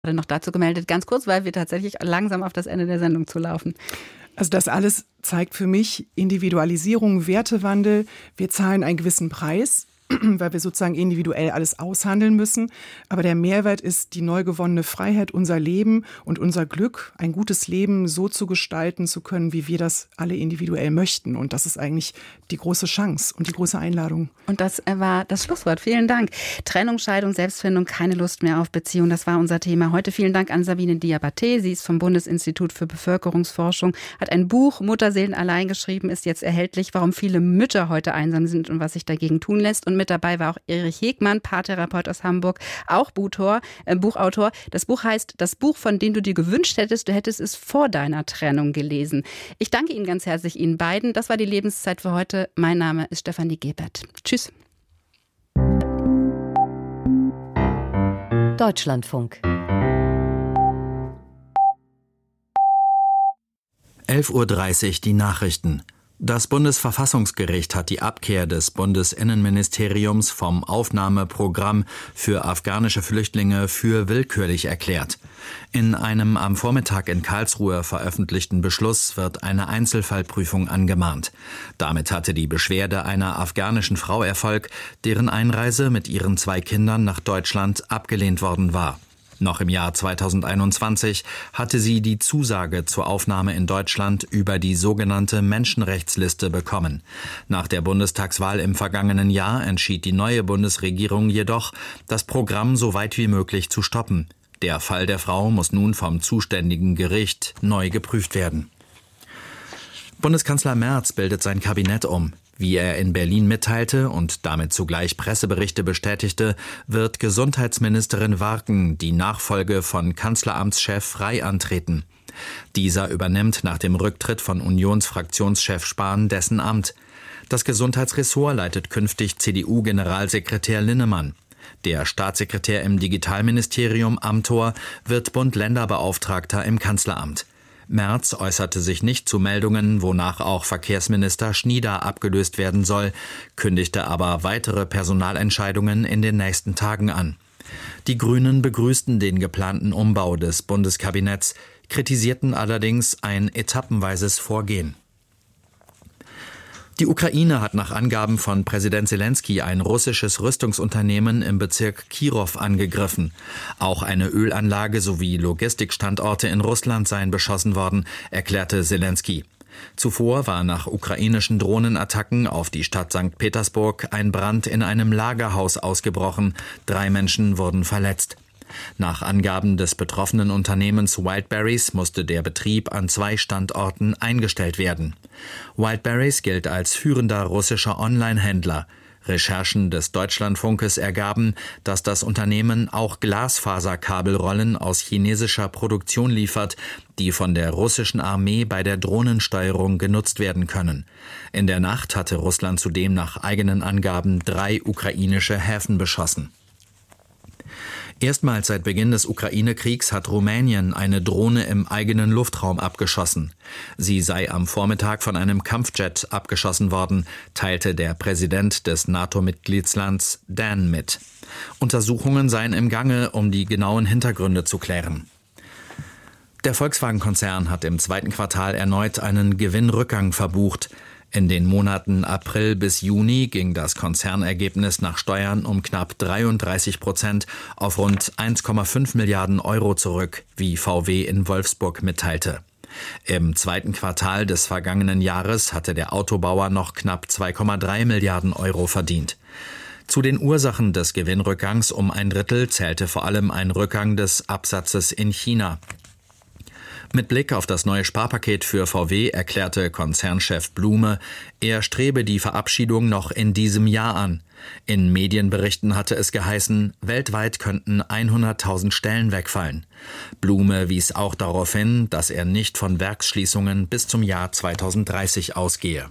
noch dazu gemeldet, ganz kurz, weil wir tatsächlich langsam auf das Ende der Sendung zulaufen. Also das alles zeigt für mich Individualisierung, Wertewandel. Wir zahlen einen gewissen Preis, weil wir sozusagen individuell alles aushandeln müssen. Aber der Mehrwert ist die neu gewonnene Freiheit, unser Leben und unser Glück, ein gutes Leben so zu gestalten zu können, wie wir das alle individuell möchten. Und das ist eigentlich die große Chance und die große Einladung. Und das war das Schlusswort. Vielen Dank. Trennung, Scheidung, Selbstfindung, keine Lust mehr auf Beziehung. Das war unser Thema heute. Vielen Dank an Sabine Diabaté. Sie ist vom Bundesinstitut für Bevölkerungsforschung, hat ein Buch Mutterseelen allein geschrieben, ist jetzt erhältlich, warum viele Mütter heute einsam sind und was sich dagegen tun lässt. Und mit dabei war auch Erich Hegmann, Paartherapeut aus Hamburg, auch Buchautor. Das Buch heißt Das Buch, von dem du dir gewünscht hättest, du hättest es vor deiner Trennung gelesen. Ich danke Ihnen ganz herzlich, Ihnen beiden. Das war die Lebenszeit für heute. Mein Name ist Stefanie Gebert. Tschüss. Deutschlandfunk. 11:30 Uhr die Nachrichten. Das Bundesverfassungsgericht hat die Abkehr des Bundesinnenministeriums vom Aufnahmeprogramm für afghanische Flüchtlinge für willkürlich erklärt. In einem am Vormittag in Karlsruhe veröffentlichten Beschluss wird eine Einzelfallprüfung angemahnt. Damit hatte die Beschwerde einer afghanischen Frau Erfolg, deren Einreise mit ihren 2 Kindern nach Deutschland abgelehnt worden war. Noch im Jahr 2021 hatte sie die Zusage zur Aufnahme in Deutschland über die sogenannte Menschenrechtsliste bekommen. Nach der Bundestagswahl im vergangenen Jahr entschied die neue Bundesregierung jedoch, das Programm so weit wie möglich zu stoppen. Der Fall der Frau muss nun vom zuständigen Gericht neu geprüft werden. Bundeskanzler Merz bildet sein Kabinett um. Wie er in Berlin mitteilte und damit zugleich Presseberichte bestätigte, wird Gesundheitsministerin Warken die Nachfolge von Kanzleramtschef Frey antreten. Dieser übernimmt nach dem Rücktritt von Unionsfraktionschef Spahn dessen Amt. Das Gesundheitsressort leitet künftig CDU-Generalsekretär Linnemann. Der Staatssekretär im Digitalministerium Amthor wird Bund-Länder-Beauftragter im Kanzleramt. Merz äußerte sich nicht zu Meldungen, wonach auch Verkehrsminister Schnieder abgelöst werden soll, kündigte aber weitere Personalentscheidungen in den nächsten Tagen an. Die Grünen begrüßten den geplanten Umbau des Bundeskabinetts, kritisierten allerdings ein etappenweises Vorgehen. Die Ukraine hat nach Angaben von Präsident Selenskyj ein russisches Rüstungsunternehmen im Bezirk Kirow angegriffen. Auch eine Ölanlage sowie Logistikstandorte in Russland seien beschossen worden, erklärte Selenskyj. Zuvor war nach ukrainischen Drohnenattacken auf die Stadt St. Petersburg ein Brand in einem Lagerhaus ausgebrochen. 3 Menschen wurden verletzt. Nach Angaben des betroffenen Unternehmens Wildberries musste der Betrieb an 2 Standorten eingestellt werden. Wildberries gilt als führender russischer Online-Händler. Recherchen des Deutschlandfunkes ergaben, dass das Unternehmen auch Glasfaserkabelrollen aus chinesischer Produktion liefert, die von der russischen Armee bei der Drohnensteuerung genutzt werden können. In der Nacht hatte Russland zudem nach eigenen Angaben 3 ukrainische Häfen beschossen. Erstmals seit Beginn des Ukraine-Kriegs hat Rumänien eine Drohne im eigenen Luftraum abgeschossen. Sie sei am Vormittag von einem Kampfjet abgeschossen worden, teilte der Präsident des NATO-Mitgliedslands Dan mit. Untersuchungen seien im Gange, um die genauen Hintergründe zu klären. Der Volkswagen-Konzern hat im 2. Quartal erneut einen Gewinnrückgang verbucht. In den Monaten April bis Juni ging das Konzernergebnis nach Steuern um knapp 33% auf rund 1,5 Milliarden Euro zurück, wie VW in Wolfsburg mitteilte. Im 2. Quartal des vergangenen Jahres hatte der Autobauer noch knapp 2,3 Milliarden Euro verdient. Zu den Ursachen des Gewinnrückgangs um ein Drittel zählte vor allem ein Rückgang des Absatzes in China. Mit Blick auf das neue Sparpaket für VW erklärte Konzernchef Blume, er strebe die Verabschiedung noch in diesem Jahr an. In Medienberichten hatte es geheißen, weltweit könnten 100.000 Stellen wegfallen. Blume wies auch darauf hin, dass er nicht von Werksschließungen bis zum Jahr 2030 ausgehe.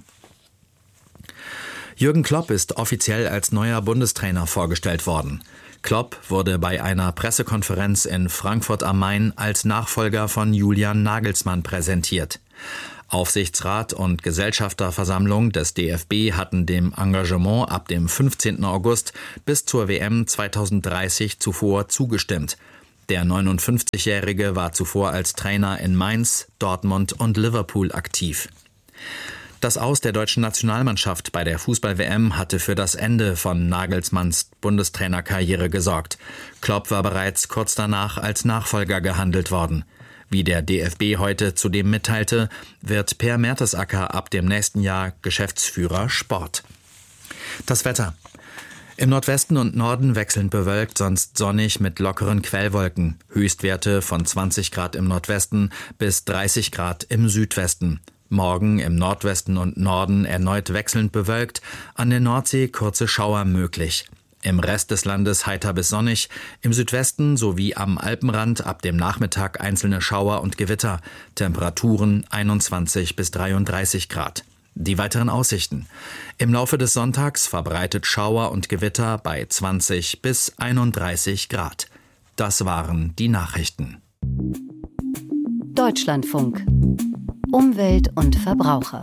Jürgen Klopp ist offiziell als neuer Bundestrainer vorgestellt worden. Klopp wurde bei einer Pressekonferenz in Frankfurt am Main als Nachfolger von Julian Nagelsmann präsentiert. Aufsichtsrat und Gesellschafterversammlung des DFB hatten dem Engagement ab dem 15. August bis zur WM 2030 zuvor zugestimmt. Der 59-Jährige war zuvor als Trainer in Mainz, Dortmund und Liverpool aktiv. Das Aus der deutschen Nationalmannschaft bei der Fußball-WM hatte für das Ende von Nagelsmanns Bundestrainerkarriere gesorgt. Klopp war bereits kurz danach als Nachfolger gehandelt worden. Wie der DFB heute zudem mitteilte, wird Per Mertesacker ab dem nächsten Jahr Geschäftsführer Sport. Das Wetter. Im Nordwesten und Norden wechselnd bewölkt, sonst sonnig mit lockeren Quellwolken. Höchstwerte von 20 Grad im Nordwesten bis 30 Grad im Südwesten. Morgen im Nordwesten und Norden erneut wechselnd bewölkt, an der Nordsee kurze Schauer möglich. Im Rest des Landes heiter bis sonnig, im Südwesten sowie am Alpenrand ab dem Nachmittag einzelne Schauer und Gewitter, Temperaturen 21 bis 33 Grad. Die weiteren Aussichten. Im Laufe des Sonntags verbreitet Schauer und Gewitter bei 20 bis 31 Grad. Das waren die Nachrichten. Deutschlandfunk. Umwelt und Verbraucher.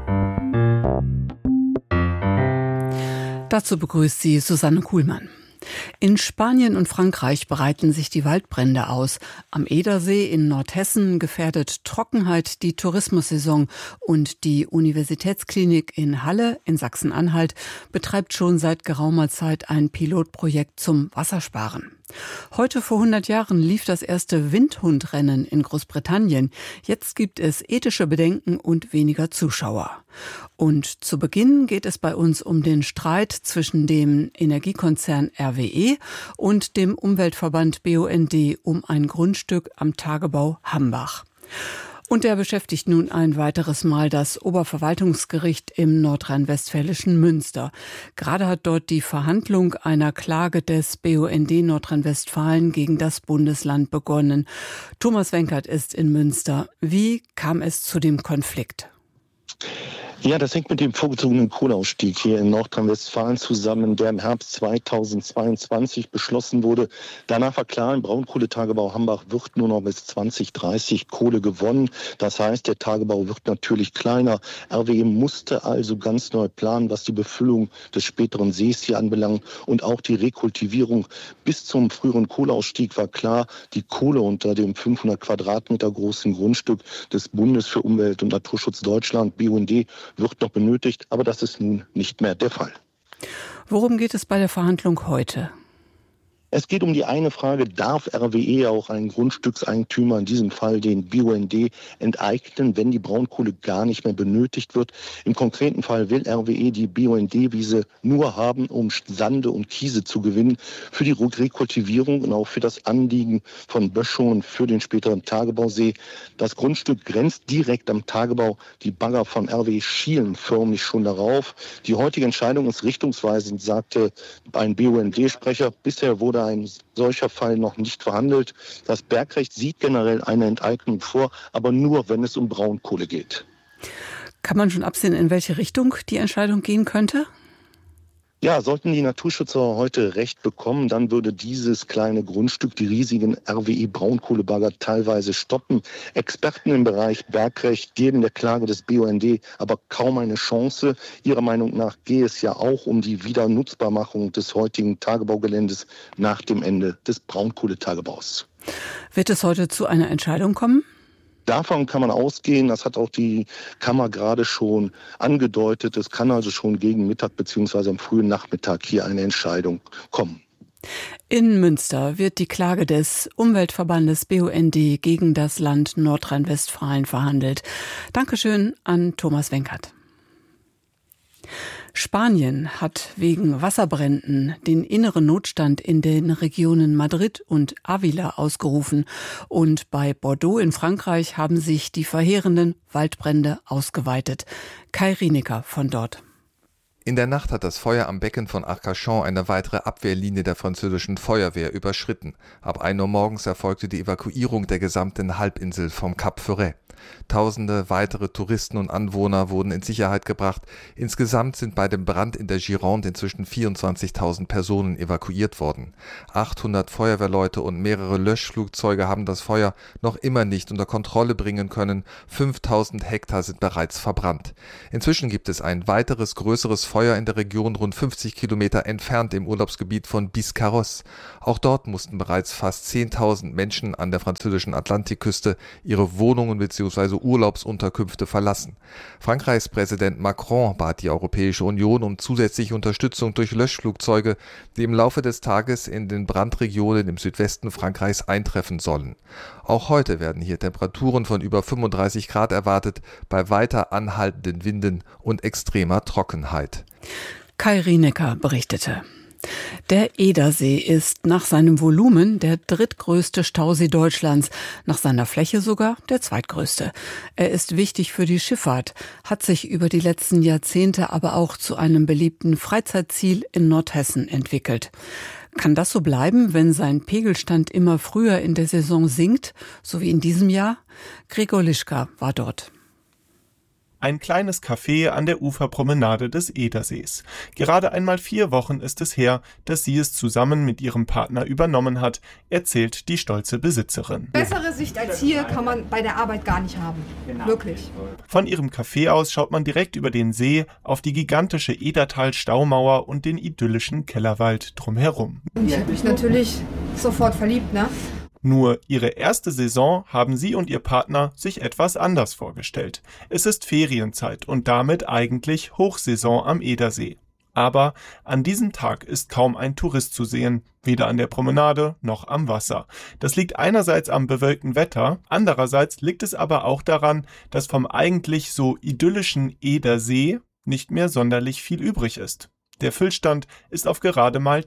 Dazu begrüßt sie Susanne Kuhlmann. In Spanien und Frankreich breiten sich die Waldbrände aus. Am Edersee in Nordhessen gefährdet Trockenheit die Tourismussaison und die Universitätsklinik in Halle in Sachsen-Anhalt betreibt schon seit geraumer Zeit ein Pilotprojekt zum Wassersparen. Heute vor 100 Jahren lief das erste Windhundrennen in Großbritannien. Jetzt gibt es ethische Bedenken und weniger Zuschauer. Und zu Beginn geht es bei uns um den Streit zwischen dem Energiekonzern RWE und dem Umweltverband BUND um ein Grundstück am Tagebau Hambach. Und der beschäftigt nun ein weiteres Mal das Oberverwaltungsgericht im nordrhein-westfälischen Münster. Gerade hat dort die Verhandlung einer Klage des BUND Nordrhein-Westfalen gegen das Bundesland begonnen. Thomas Wenkert ist in Münster. Wie kam es zu dem Konflikt? Ja, das hängt mit dem vorgezogenen Kohleausstieg hier in Nordrhein-Westfalen zusammen, der im Herbst 2022 beschlossen wurde. Danach war klar, im Braunkohletagebau Hambach wird nur noch bis 2030 Kohle gewonnen. Das heißt, der Tagebau wird natürlich kleiner. RWE musste also ganz neu planen, was die Befüllung des späteren Sees hier anbelangt und auch die Rekultivierung. Bis zum früheren Kohleausstieg war klar, die Kohle unter dem 500 Quadratmeter großen Grundstück des Bundes für Umwelt und Naturschutz Deutschland, BUND, wird noch benötigt, aber das ist nun nicht mehr der Fall. Worum geht es bei der Verhandlung heute? Es geht um die eine Frage, darf RWE auch einen Grundstückseigentümer, in diesem Fall den BUND, enteignen, wenn die Braunkohle gar nicht mehr benötigt wird. Im konkreten Fall will RWE die BUND-Wiese nur haben, um Sande und Kiese zu gewinnen, für die Rekultivierung und auch für das Anliegen von Böschungen für den späteren Tagebausee. Das Grundstück grenzt direkt am Tagebau. Die Bagger von RWE schielen förmlich schon darauf. Die heutige Entscheidung ist richtungsweisend, sagte ein BUND-Sprecher. Bisher wurde ein solcher Fall noch nicht verhandelt. Das Bergrecht sieht generell eine Enteignung vor, aber nur, wenn es um Braunkohle geht. Kann man schon absehen, in welche Richtung die Entscheidung gehen könnte? Ja, sollten die Naturschützer heute Recht bekommen, dann würde dieses kleine Grundstück die riesigen RWE-Braunkohlebagger teilweise stoppen. Experten im Bereich Bergrecht geben der Klage des BUND aber kaum eine Chance. Ihrer Meinung nach gehe es ja auch um die Wiedernutzbarmachung des heutigen Tagebaugeländes nach dem Ende des Braunkohletagebaus. Wird es heute zu einer Entscheidung kommen? Davon kann man ausgehen, das hat auch die Kammer gerade schon angedeutet. Es kann also schon gegen Mittag bzw. am frühen Nachmittag hier eine Entscheidung kommen. In Münster wird die Klage des Umweltverbandes BUND gegen das Land Nordrhein-Westfalen verhandelt. Dankeschön an Thomas Wenkert. Spanien hat wegen Wasserbränden den inneren Notstand in den Regionen Madrid und Ávila ausgerufen. Und bei Bordeaux in Frankreich haben sich die verheerenden Waldbrände ausgeweitet. Kai Rienecker von dort. In der Nacht hat das Feuer am Becken von Arcachon eine weitere Abwehrlinie der französischen Feuerwehr überschritten. Ab 1 Uhr morgens erfolgte die Evakuierung der gesamten Halbinsel vom Cap Ferret. Tausende weitere Touristen und Anwohner wurden in Sicherheit gebracht. Insgesamt sind bei dem Brand in der Gironde inzwischen 24.000 Personen evakuiert worden. 800 Feuerwehrleute und mehrere Löschflugzeuge haben das Feuer noch immer nicht unter Kontrolle bringen können. 5.000 Hektar sind bereits verbrannt. Inzwischen gibt es ein weiteres größeres Feuer Feuer in der Region rund 50 Kilometer entfernt im Urlaubsgebiet von Biscarrosse. Auch dort mussten bereits fast 10.000 Menschen an der französischen Atlantikküste ihre Wohnungen bzw. Urlaubsunterkünfte verlassen. Frankreichs Präsident Macron bat die Europäische Union um zusätzliche Unterstützung durch Löschflugzeuge, die im Laufe des Tages in den Brandregionen im Südwesten Frankreichs eintreffen sollen. Auch heute werden hier Temperaturen von über 35 Grad erwartet, bei weiter anhaltenden Winden und extremer Trockenheit. Kai Rienecker berichtete. Der Edersee ist nach seinem Volumen der drittgrößte Stausee Deutschlands, nach seiner Fläche sogar der zweitgrößte. Er ist wichtig für die Schifffahrt, hat sich über die letzten Jahrzehnte aber auch zu einem beliebten Freizeitziel in Nordhessen entwickelt. Kann das so bleiben, wenn sein Pegelstand immer früher in der Saison sinkt, so wie in diesem Jahr? Gregor Lischka war dort. Ein kleines Café an der Uferpromenade des Edersees. Gerade einmal 4 Wochen ist es her, dass sie es zusammen mit ihrem Partner übernommen hat, erzählt die stolze Besitzerin. Bessere Sicht als hier kann man bei der Arbeit gar nicht haben. Genau. Wirklich. Von ihrem Café aus schaut man direkt über den See auf die gigantische Edertal-Staumauer und den idyllischen Kellerwald drumherum. Ich habe mich natürlich sofort verliebt, ne? Nur ihre erste Saison haben sie und ihr Partner sich etwas anders vorgestellt. Es ist Ferienzeit und damit eigentlich Hochsaison am Edersee. Aber an diesem Tag ist kaum ein Tourist zu sehen, weder an der Promenade noch am Wasser. Das liegt einerseits am bewölkten Wetter, andererseits liegt es aber auch daran, dass vom eigentlich so idyllischen Edersee nicht mehr sonderlich viel übrig ist. Der Füllstand ist auf gerade mal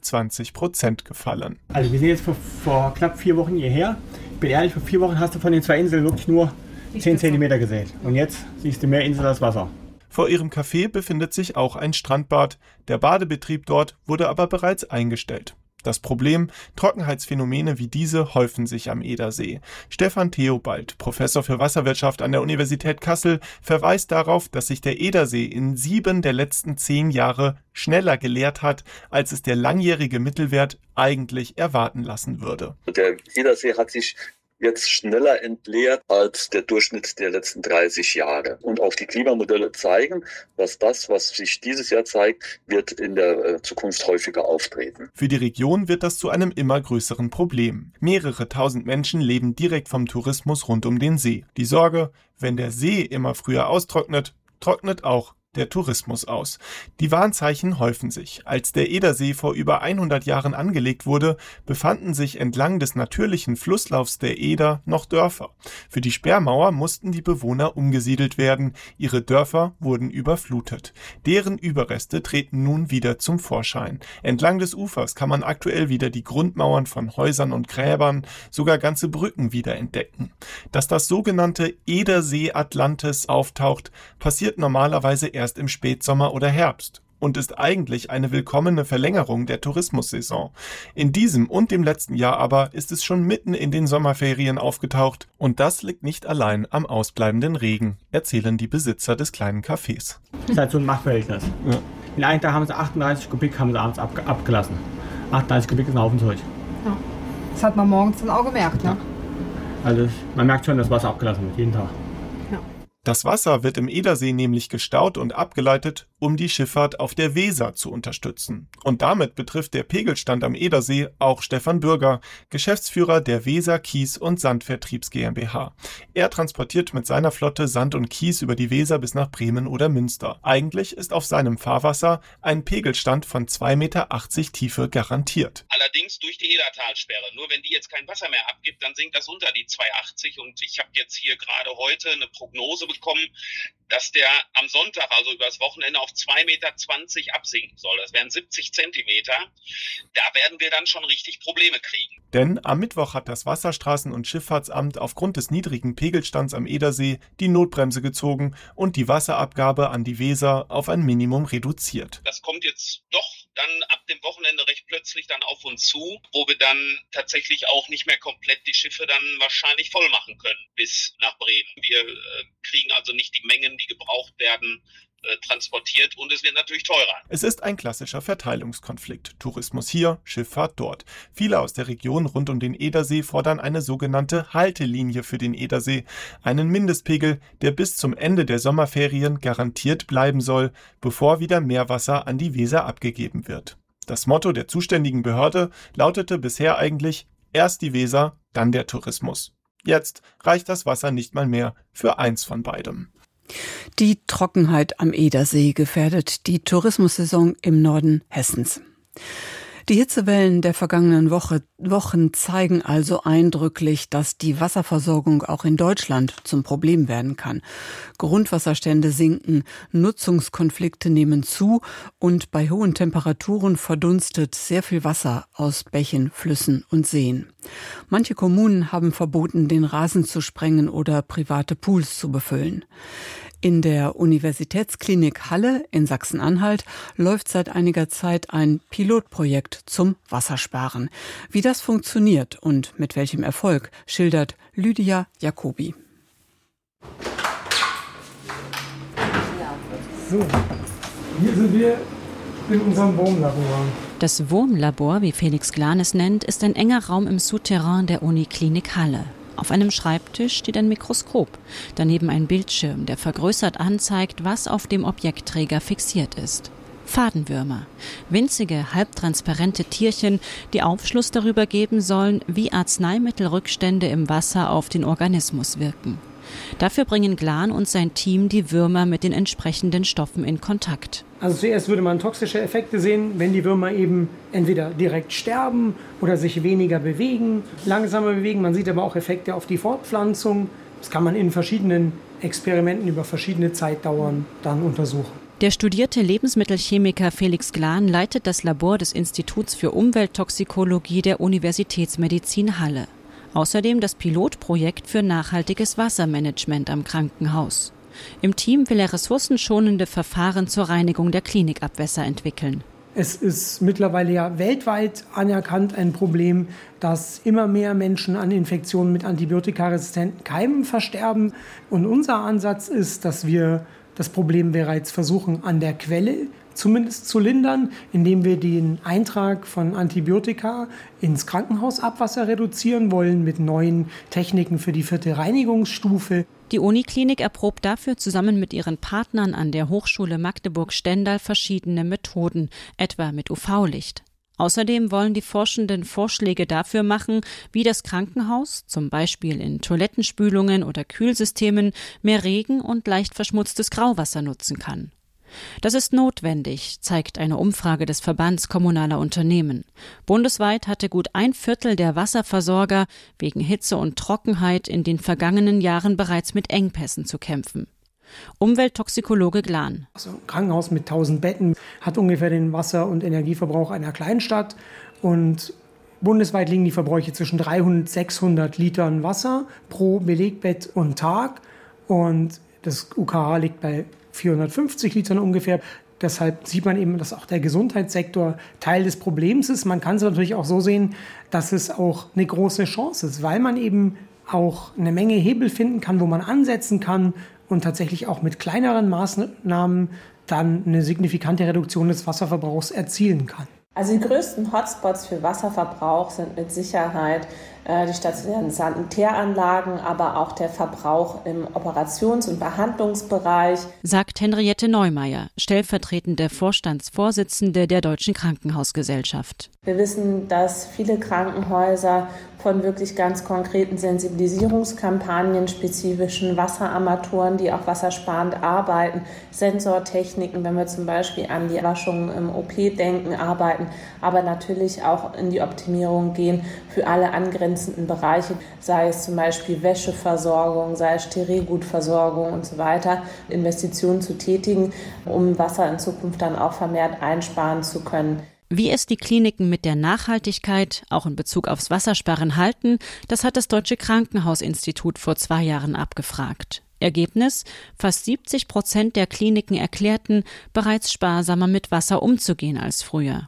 20% gefallen. Also wir sind jetzt vor knapp 4 Wochen hierher. Ich bin ehrlich, vor 4 Wochen hast du von den 2 Inseln wirklich nur 10 Zentimeter gesät. Und jetzt siehst du mehr Insel als Wasser. Vor ihrem Café befindet sich auch ein Strandbad. Der Badebetrieb dort wurde aber bereits eingestellt. Das Problem, Trockenheitsphänomene wie diese häufen sich am Edersee. Stefan Theobald, Professor für Wasserwirtschaft an der Universität Kassel, verweist darauf, dass sich der Edersee in 7 der letzten 10 Jahre schneller geleert hat, als es der langjährige Mittelwert eigentlich erwarten lassen würde. Der Edersee hat sich jetzt schneller entleert als der Durchschnitt der letzten 30 Jahre. Und auch die Klimamodelle zeigen, dass das, was sich dieses Jahr zeigt, wird in der Zukunft häufiger auftreten. Für die Region wird das zu einem immer größeren Problem. Mehrere tausend Menschen leben direkt vom Tourismus rund um den See. Die Sorge, wenn der See immer früher austrocknet, trocknet auch der Tourismus aus. Die Warnzeichen häufen sich. Als der Edersee vor über 100 Jahren angelegt wurde, befanden sich entlang des natürlichen Flusslaufs der Eder noch Dörfer. Für die Sperrmauer mussten die Bewohner umgesiedelt werden. Ihre Dörfer wurden überflutet. Deren Überreste treten nun wieder zum Vorschein. Entlang des Ufers kann man aktuell wieder die Grundmauern von Häusern und Gräbern, sogar ganze Brücken wieder entdecken. Dass das sogenannte Edersee Atlantis auftaucht, passiert normalerweise erst im Spätsommer oder Herbst und ist eigentlich eine willkommene Verlängerung der Tourismussaison. In diesem und dem letzten Jahr aber ist es schon mitten in den Sommerferien aufgetaucht und das liegt nicht allein am ausbleibenden Regen, erzählen die Besitzer des kleinen Cafés. Das ist halt so ein Machtverhältnis. Ja. In einem Tag haben sie 38 Kubik haben sie abends abgelassen. 38 Kubik ist ein Haufen Zeug. Ja. Das hat man morgens dann auch gemerkt, ne? Ja. Also man merkt schon, dass Wasser abgelassen wird, jeden Tag. Das Wasser wird im Edersee nämlich gestaut und abgeleitet, um die Schifffahrt auf der Weser zu unterstützen. Und damit betrifft der Pegelstand am Edersee auch Stefan Bürger, Geschäftsführer der Weser Kies- und Sandvertriebs GmbH. Er transportiert mit seiner Flotte Sand und Kies über die Weser bis nach Bremen oder Münster. Eigentlich ist auf seinem Fahrwasser ein Pegelstand von 2,80 Meter Tiefe garantiert. Allerdings durch die Edertalsperre. Nur wenn die jetzt kein Wasser mehr abgibt, dann sinkt das unter die 2,80. Und ich habe jetzt hier gerade heute eine Prognose bekommen, dass der am Sonntag, also über das Wochenende, auf 2,20 Meter absinken soll. Das wären 70 Zentimeter. Da werden wir dann schon richtig Probleme kriegen. Denn am Mittwoch hat das Wasserstraßen- und Schifffahrtsamt aufgrund des niedrigen Pegelstands am Edersee die Notbremse gezogen und die Wasserabgabe an die Weser auf ein Minimum reduziert. Das kommt jetzt doch dann ab dem Wochenende recht plötzlich dann auf uns zu, wo wir dann tatsächlich auch nicht mehr komplett die Schiffe dann wahrscheinlich voll machen können bis nach Bremen. Wir kriegen also nicht die Mengen, die gebraucht werden transportiert und es wird natürlich teurer. Es ist ein klassischer Verteilungskonflikt. Tourismus hier, Schifffahrt dort. Viele aus der Region rund um den Edersee fordern eine sogenannte Haltelinie für den Edersee. Einen Mindestpegel, der bis zum Ende der Sommerferien garantiert bleiben soll, bevor wieder Meerwasser an die Weser abgegeben wird. Das Motto der zuständigen Behörde lautete bisher eigentlich: erst die Weser, dann der Tourismus. Jetzt reicht das Wasser nicht mal mehr für eins von beidem. Die Trockenheit am Edersee gefährdet die Tourismussaison im Norden Hessens. Die Hitzewellen der vergangenen Wochen zeigen also eindrücklich, dass die Wasserversorgung auch in Deutschland zum Problem werden kann. Grundwasserstände sinken, Nutzungskonflikte nehmen zu und bei hohen Temperaturen verdunstet sehr viel Wasser aus Bächen, Flüssen und Seen. Manche Kommunen haben verboten, den Rasen zu sprengen oder private Pools zu befüllen. In der Universitätsklinik Halle in Sachsen-Anhalt läuft seit einiger Zeit ein Pilotprojekt zum Wassersparen. Wie das funktioniert und mit welchem Erfolg, schildert Lydia Jacobi. So, hier sind wir in unserem Wurmlabor. Das Wurmlabor, wie Felix Glan es nennt, ist ein enger Raum im Souterrain der Uniklinik Halle. Auf einem Schreibtisch steht ein Mikroskop, daneben ein Bildschirm, der vergrößert anzeigt, was auf dem Objektträger fixiert ist. Fadenwürmer, winzige, halbtransparente Tierchen, die Aufschluss darüber geben sollen, wie Arzneimittelrückstände im Wasser auf den Organismus wirken. Dafür bringen Glan und sein Team die Würmer mit den entsprechenden Stoffen in Kontakt. Also zuerst würde man toxische Effekte sehen, wenn die Würmer eben entweder direkt sterben oder sich weniger bewegen, langsamer bewegen. Man sieht aber auch Effekte auf die Fortpflanzung. Das kann man in verschiedenen Experimenten über verschiedene Zeitdauern dann untersuchen. Der studierte Lebensmittelchemiker Felix Glan leitet das Labor des Instituts für Umwelttoxikologie der Universitätsmedizin Halle. Außerdem das Pilotprojekt für nachhaltiges Wassermanagement am Krankenhaus. Im Team will er ressourcenschonende Verfahren zur Reinigung der Klinikabwässer entwickeln. Es ist mittlerweile ja weltweit anerkannt ein Problem, dass immer mehr Menschen an Infektionen mit antibiotikaresistenten Keimen versterben. Und unser Ansatz ist, dass wir das Problem bereits versuchen, an der Quelle zumindest zu lindern, indem wir den Eintrag von Antibiotika ins Krankenhausabwasser reduzieren wollen mit neuen Techniken für die 4. Reinigungsstufe. Die Uniklinik erprobt dafür zusammen mit ihren Partnern an der Hochschule Magdeburg-Stendal verschiedene Methoden, etwa mit UV-Licht. Außerdem wollen die Forschenden Vorschläge dafür machen, wie das Krankenhaus, zum Beispiel in Toilettenspülungen oder Kühlsystemen, mehr Regen und leicht verschmutztes Grauwasser nutzen kann. Das ist notwendig, zeigt eine Umfrage des Verbands kommunaler Unternehmen. Bundesweit hatte gut 1/4 der Wasserversorger wegen Hitze und Trockenheit in den vergangenen Jahren bereits mit Engpässen zu kämpfen. Umwelttoxikologe Glan. Also ein Krankenhaus mit 1000 Betten hat ungefähr den Wasser- und Energieverbrauch einer Kleinstadt. Und bundesweit liegen die Verbräuche zwischen 300 und 600 Litern Wasser pro Belegbett und Tag. Und das UKH liegt bei 450 Litern ungefähr. Deshalb sieht man eben, dass auch der Gesundheitssektor Teil des Problems ist. Man kann es natürlich auch so sehen, dass es auch eine große Chance ist, weil man eben auch eine Menge Hebel finden kann, wo man ansetzen kann und tatsächlich auch mit kleineren Maßnahmen dann eine signifikante Reduktion des Wasserverbrauchs erzielen kann. Also die größten Hotspots für Wasserverbrauch sind mit Sicherheit die stationären Sanitäranlagen, aber auch der Verbrauch im Operations- und Behandlungsbereich, sagt Henriette Neumeier, stellvertretende Vorstandsvorsitzende der Deutschen Krankenhausgesellschaft. Wir wissen, dass viele Krankenhäuser von wirklich ganz konkreten Sensibilisierungskampagnen, spezifischen Wasserarmaturen, die auch wassersparend arbeiten, Sensortechniken, wenn wir zum Beispiel an die Waschung im OP denken, arbeiten, aber natürlich auch in die Optimierung gehen für alle angrenzenden Bereiche, sei es zum Beispiel Wäscheversorgung, sei es Sterilgutversorgung und so weiter, Investitionen zu tätigen, um Wasser in Zukunft dann auch vermehrt einsparen zu können. Wie es die Kliniken mit der Nachhaltigkeit, auch in Bezug aufs Wassersparen, halten, das hat das Deutsche Krankenhausinstitut vor 2 Jahren abgefragt. Ergebnis: Fast 70% der Kliniken erklärten, bereits sparsamer mit Wasser umzugehen als früher.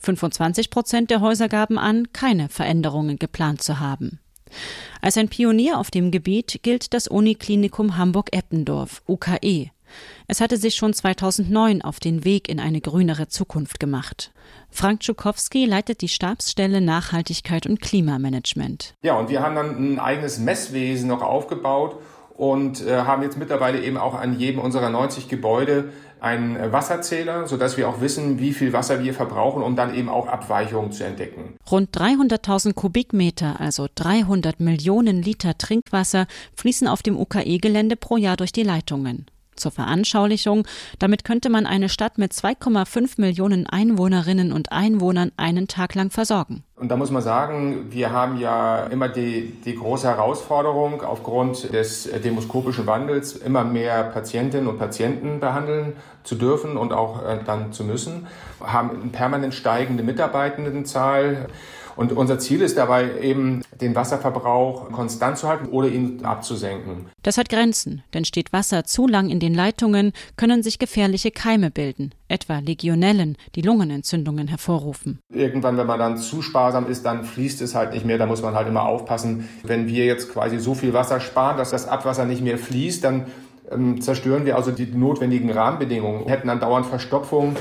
25% der Häuser gaben an, keine Veränderungen geplant zu haben. Als ein Pionier auf dem Gebiet gilt das Uniklinikum Hamburg-Eppendorf, UKE. Es hatte sich schon 2009 auf den Weg in eine grünere Zukunft gemacht. Frank Tschukowski leitet die Stabsstelle Nachhaltigkeit und Klimamanagement. Ja, und wir haben dann ein eigenes Messwesen noch aufgebaut und haben jetzt mittlerweile eben auch an jedem unserer 90 Gebäude einen Wasserzähler, sodass wir auch wissen, wie viel Wasser wir verbrauchen, um dann eben auch Abweichungen zu entdecken. Rund 300.000 Kubikmeter, also 300 Millionen Liter Trinkwasser, fließen auf dem UKE-Gelände pro Jahr durch die Leitungen. Zur Veranschaulichung, damit könnte man eine Stadt mit 2,5 Millionen Einwohnerinnen und Einwohnern einen Tag lang versorgen. Und da muss man sagen, wir haben ja immer die große Herausforderung, aufgrund des demoskopischen Wandels immer mehr Patientinnen und Patienten behandeln zu dürfen und auch dann zu müssen. Wir haben eine permanent steigende Mitarbeitendenzahl. Und unser Ziel ist dabei eben, den Wasserverbrauch konstant zu halten oder ihn abzusenken. Das hat Grenzen, denn steht Wasser zu lang in den Leitungen, können sich gefährliche Keime bilden, etwa Legionellen, die Lungenentzündungen hervorrufen. Irgendwann, wenn man dann zu sparsam ist, dann fließt es halt nicht mehr. Da muss man halt immer aufpassen. Wenn wir jetzt quasi so viel Wasser sparen, dass das Abwasser nicht mehr fließt, dann zerstören wir also die notwendigen Rahmenbedingungen. Wir hätten dann dauernd Verstopfung.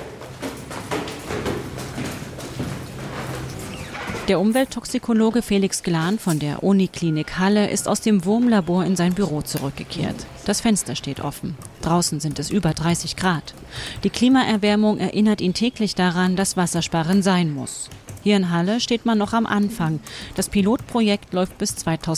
Der Umwelttoxikologe Felix Glan von der Uniklinik Halle ist aus dem Wurmlabor in sein Büro zurückgekehrt. Das Fenster steht offen. Draußen sind es über 30 Grad. Die Klimaerwärmung erinnert ihn täglich daran, dass Wassersparen sein muss. Hier in Halle steht man noch am Anfang. Das Pilotprojekt läuft bis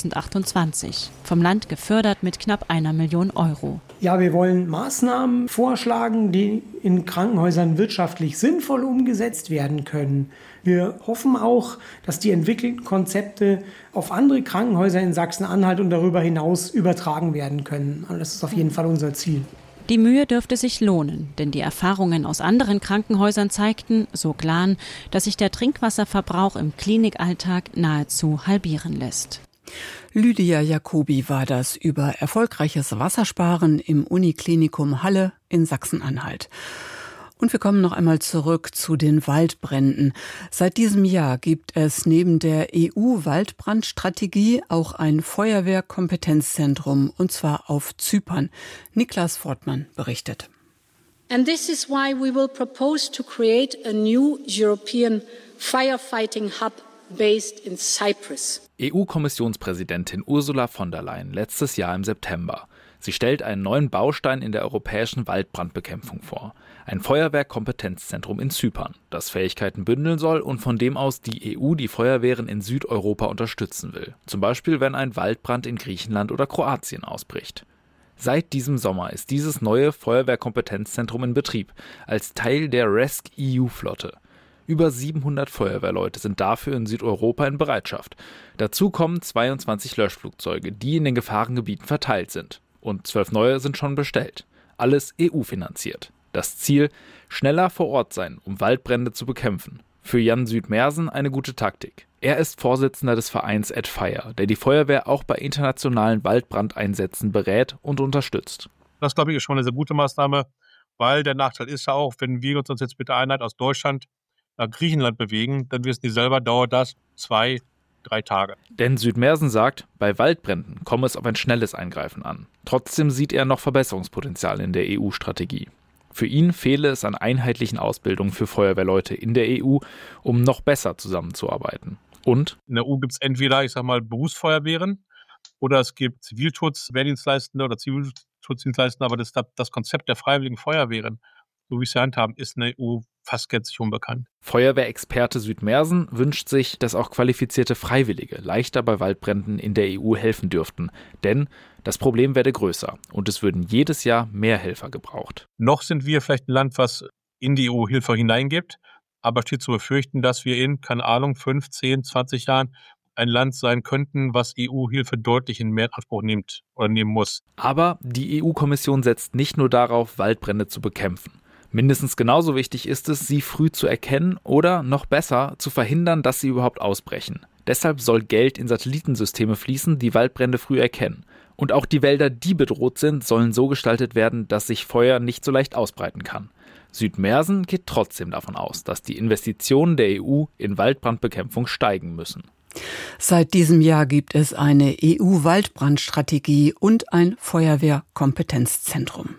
2028. Vom Land gefördert mit knapp 1 Million Euro. Ja, wir wollen Maßnahmen vorschlagen, die in Krankenhäusern wirtschaftlich sinnvoll umgesetzt werden können. Wir hoffen auch, dass die entwickelten Konzepte auf andere Krankenhäuser in Sachsen-Anhalt und darüber hinaus übertragen werden können. Also das ist auf jeden Fall unser Ziel. Die Mühe dürfte sich lohnen, denn die Erfahrungen aus anderen Krankenhäusern zeigten, so Glan, dass sich der Trinkwasserverbrauch im Klinikalltag nahezu halbieren lässt. Lydia Jacobi war das über erfolgreiches Wassersparen im Uniklinikum Halle in Sachsen-Anhalt. Und wir kommen noch einmal zurück zu den Waldbränden. Seit diesem Jahr gibt es neben der EU-Waldbrandstrategie auch ein Feuerwehrkompetenzzentrum, und zwar auf Zypern. Niklas Fortmann berichtet. And this is why we will propose to create a new European firefighting hub based in Cyprus. EU-Kommissionspräsidentin Ursula von der Leyen letztes Jahr im September. Sie stellt einen neuen Baustein in der europäischen Waldbrandbekämpfung vor. Ein Feuerwehrkompetenzzentrum in Zypern, das Fähigkeiten bündeln soll und von dem aus die EU die Feuerwehren in Südeuropa unterstützen will. Zum Beispiel, wenn ein Waldbrand in Griechenland oder Kroatien ausbricht. Seit diesem Sommer ist dieses neue Feuerwehrkompetenzzentrum in Betrieb, als Teil der RESC-EU-Flotte. Über 700 Feuerwehrleute sind dafür in Südeuropa in Bereitschaft. Dazu kommen 22 Löschflugzeuge, die in den Gefahrengebieten verteilt sind. Und 12 neue sind schon bestellt. Alles EU-finanziert. Das Ziel: schneller vor Ort sein, um Waldbrände zu bekämpfen. Für Jan Südmersen eine gute Taktik. Er ist Vorsitzender des Vereins @Fire, der die Feuerwehr auch bei internationalen Waldbrandeinsätzen berät und unterstützt. Das, glaube ich, ist schon eine sehr gute Maßnahme, weil der Nachteil ist ja auch, wenn wir uns jetzt mit der Einheit aus Deutschland nach Griechenland bewegen, dann wissen die selber, dauert das 2-3 Tage. Denn Südmersen sagt, bei Waldbränden komme es auf ein schnelles Eingreifen an. Trotzdem sieht er noch Verbesserungspotenzial in der EU-Strategie. Für ihn fehle es an einheitlichen Ausbildungen für Feuerwehrleute in der EU, um noch besser zusammenzuarbeiten. Und in der EU gibt es entweder, Berufsfeuerwehren oder es gibt Zivilschutzwehrdienstleistende oder Zivilschutzdienstleistende, aber das Konzept der freiwilligen Feuerwehren, so wie sie handhaben, ist in der EU fast gänzlich unbekannt. Feuerwehrexperte Südmersen wünscht sich, dass auch qualifizierte Freiwillige leichter bei Waldbränden in der EU helfen dürften. Denn das Problem werde größer und es würden jedes Jahr mehr Helfer gebraucht. Noch sind wir vielleicht ein Land, was in die EU-Hilfe hineingibt, aber steht zu befürchten, dass wir in, 5, 10, 20 Jahren ein Land sein könnten, was EU-Hilfe deutlich in mehr Anspruch nimmt oder nehmen muss. Aber die EU-Kommission setzt nicht nur darauf, Waldbrände zu bekämpfen. Mindestens genauso wichtig ist es, sie früh zu erkennen oder, noch besser, zu verhindern, dass sie überhaupt ausbrechen. Deshalb soll Geld in Satellitensysteme fließen, die Waldbrände früh erkennen. Und auch die Wälder, die bedroht sind, sollen so gestaltet werden, dass sich Feuer nicht so leicht ausbreiten kann. Südmersen geht trotzdem davon aus, dass die Investitionen der EU in Waldbrandbekämpfung steigen müssen. Seit diesem Jahr gibt es eine EU-Waldbrandstrategie und ein Feuerwehrkompetenzzentrum.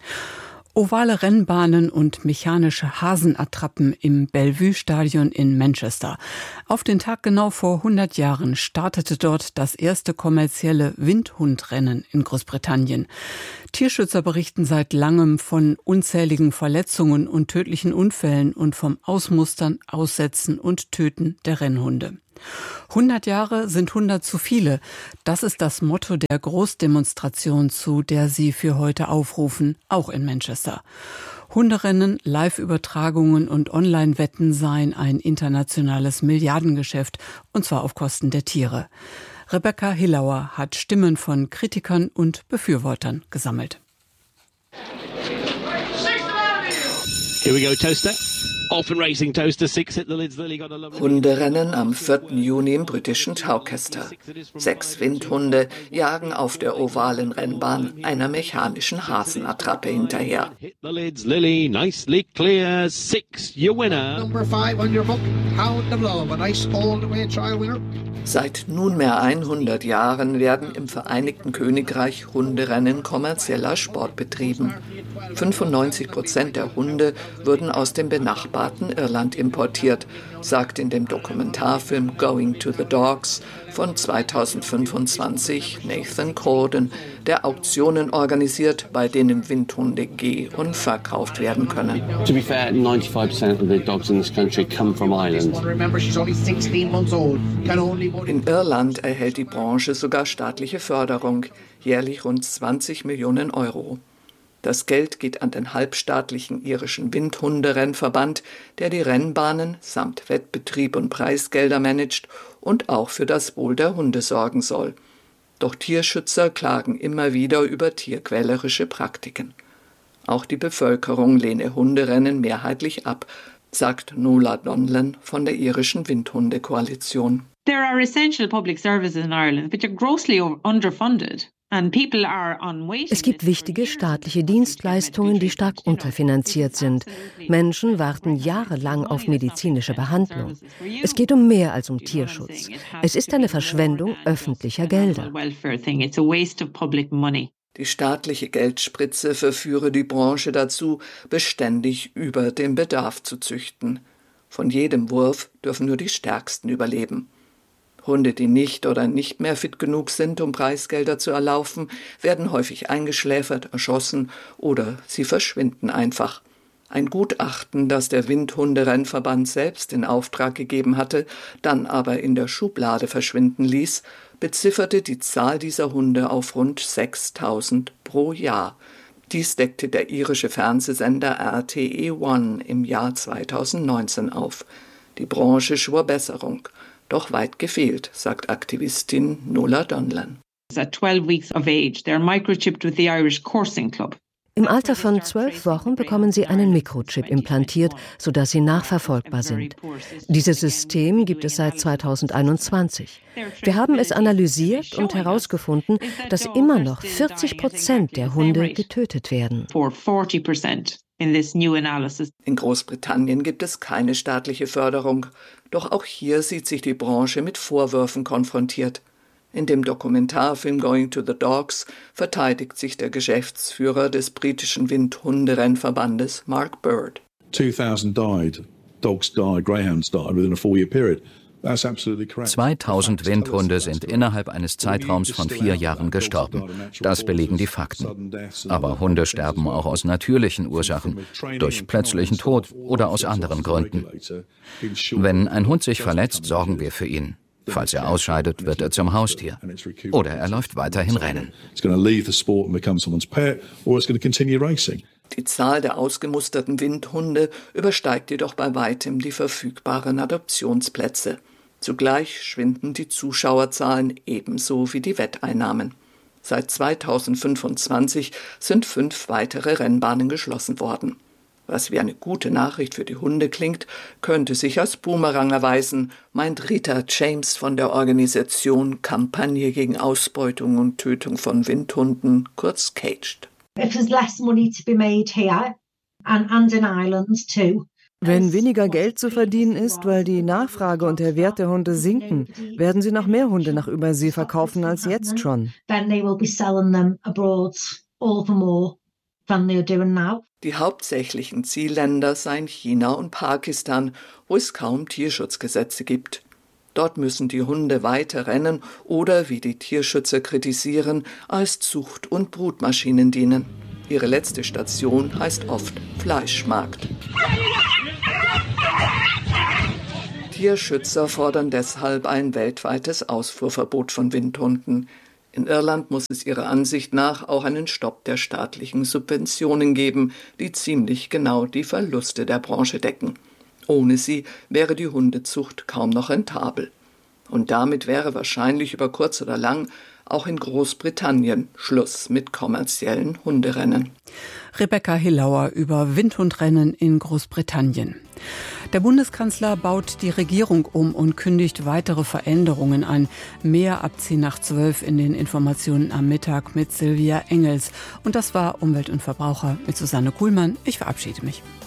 Ovale Rennbahnen und mechanische Hasenattrappen im Bellevue-Stadion in Manchester. Auf den Tag genau vor 100 Jahren startete dort das erste kommerzielle Windhundrennen in Großbritannien. Tierschützer berichten seit langem von unzähligen Verletzungen und tödlichen Unfällen und vom Ausmustern, Aussetzen und Töten der Rennhunde. 100 Jahre sind 100 zu viele. Das ist das Motto der Großdemonstration, zu der sie für heute aufrufen, auch in Manchester. Hunderennen, Live-Übertragungen und Online-Wetten seien ein internationales Milliardengeschäft, und zwar auf Kosten der Tiere. Rebecca Hillauer hat Stimmen von Kritikern und Befürwortern gesammelt. Here we go, Toaster. Hunderennen am 4. Juni im britischen Taucester. 6 Windhunde jagen auf der ovalen Rennbahn einer mechanischen Hasenattrappe hinterher. Seit nunmehr 100 Jahren werden im Vereinigten Königreich Hunderennen kommerzieller Sport betrieben. 95% der Hunde würden aus dem benachbarten Irland importiert, sagt in dem Dokumentarfilm Going to the Dogs von 2025 Nathan Corden, der Auktionen organisiert, bei denen Windhunde geh- und verkauft werden können. To be fair, 95% of the dogs in this country come from Ireland. In Irland erhält die Branche sogar staatliche Förderung, jährlich rund 20 Millionen Euro. Das Geld geht an den halbstaatlichen irischen Windhunderennverband, der die Rennbahnen samt Wettbetrieb und Preisgelder managt und auch für das Wohl der Hunde sorgen soll. Doch Tierschützer klagen immer wieder über tierquälerische Praktiken. Auch die Bevölkerung lehne Hunderennen mehrheitlich ab, sagt Nuala Donlan von der irischen Windhundekoalition. There are essential public services in Ireland which are grossly underfunded. Es gibt wichtige staatliche Dienstleistungen, die stark unterfinanziert sind. Menschen warten jahrelang auf medizinische Behandlung. Es geht um mehr als um Tierschutz. Es ist eine Verschwendung öffentlicher Gelder. Die staatliche Geldspritze verführe die Branche dazu, beständig über dem Bedarf zu züchten. Von jedem Wurf dürfen nur die Stärksten überleben. Hunde, die nicht oder nicht mehr fit genug sind, um Preisgelder zu erlaufen, werden häufig eingeschläfert, erschossen oder sie verschwinden einfach. Ein Gutachten, das der Windhunderennverband selbst in Auftrag gegeben hatte, dann aber in der Schublade verschwinden ließ, bezifferte die Zahl dieser Hunde auf rund 6.000 pro Jahr. Dies deckte der irische Fernsehsender RTE1 im Jahr 2019 auf. Die Branche schwor Besserung. Doch weit gefehlt, sagt Aktivistin Nuala Donlan. At 12 weeks of age, they are microchipped with the Irish Coursing Club. Im Alter von 12 Wochen bekommen sie einen Mikrochip implantiert, sodass sie nachverfolgbar sind. Dieses System gibt es seit 2021. Wir haben es analysiert und herausgefunden, dass immer noch 40% der Hunde getötet werden. In Großbritannien gibt es keine staatliche Förderung, doch auch hier sieht sich die Branche mit Vorwürfen konfrontiert. In dem Dokumentarfilm Going to the Dogs verteidigt sich der Geschäftsführer des britischen Windhunderennverbandes Mark Bird. 2000 died, dogs died, greyhounds died within a 4-year period. 2000 Windhunde sind innerhalb eines Zeitraums von 4 Jahren gestorben. Das belegen die Fakten. Aber Hunde sterben auch aus natürlichen Ursachen, durch plötzlichen Tod oder aus anderen Gründen. Wenn ein Hund sich verletzt, sorgen wir für ihn. Falls er ausscheidet, wird er zum Haustier. Oder er läuft weiterhin Rennen. Die Zahl der ausgemusterten Windhunde übersteigt jedoch bei weitem die verfügbaren Adoptionsplätze. Zugleich schwinden die Zuschauerzahlen ebenso wie die Wetteinnahmen. Seit 2025 sind 5 weitere Rennbahnen geschlossen worden. Was wie eine gute Nachricht für die Hunde klingt, könnte sich als Boomerang erweisen, meint Rita James von der Organisation Kampagne gegen Ausbeutung und Tötung von Windhunden, kurz CAGED. Wenn weniger Geld zu verdienen ist, weil die Nachfrage und der Wert der Hunde sinken, werden sie noch mehr Hunde nach Übersee verkaufen als jetzt schon. Die hauptsächlichen Zielländer seien China und Pakistan, wo es kaum Tierschutzgesetze gibt. Dort müssen die Hunde weiter rennen oder, wie die Tierschützer kritisieren, als Zucht- und Brutmaschinen dienen. Ihre letzte Station heißt oft Fleischmarkt. Tierschützer fordern deshalb ein weltweites Ausfuhrverbot von Windhunden. In Irland muss es ihrer Ansicht nach auch einen Stopp der staatlichen Subventionen geben, die ziemlich genau die Verluste der Branche decken. Ohne sie wäre die Hundezucht kaum noch rentabel. Und damit wäre wahrscheinlich über kurz oder lang auch in Großbritannien Schluss mit kommerziellen Hunderennen. Rebecca Hillauer über Windhundrennen in Großbritannien. Der Bundeskanzler baut die Regierung um und kündigt weitere Veränderungen an. Mehr ab 10:12 in den Informationen am Mittag mit Silvia Engels. Und das war Umwelt und Verbraucher mit Susanne Kuhlmann. Ich verabschiede mich.